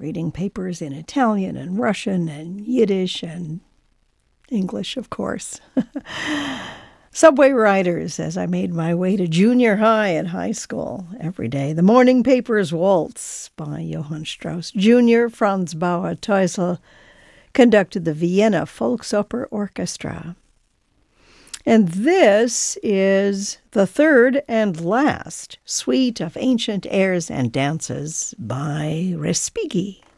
reading papers in Italian and Russian and Yiddish and English, of course. Subway riders as I made my way to junior high and high school every day. The Morning Papers Waltz by Johann Strauss Jr., Franz Bauer Teusel conducted the Vienna Volksoper Orchestra. And this is the third and last suite of ancient airs and dances by Respighi.